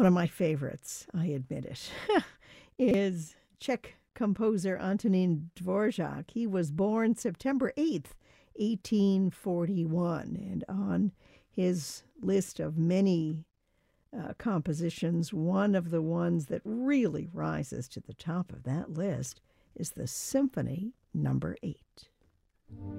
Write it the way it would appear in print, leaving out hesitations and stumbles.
One of my favorites, I admit it, is Czech composer Antonín Dvorak. He was born September 8th, 1841, and on his list of many compositions, one of the ones that really rises to the top of that list is the Symphony Number 8.